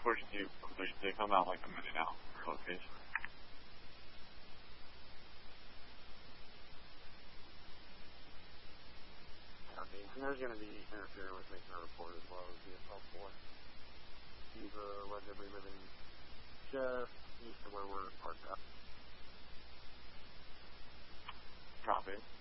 push to they come out like a minute out for location. Okay, and there's going to be interfering with making a report as well as DSL 4. He's allegedly living just east of where we're parked up. Copy.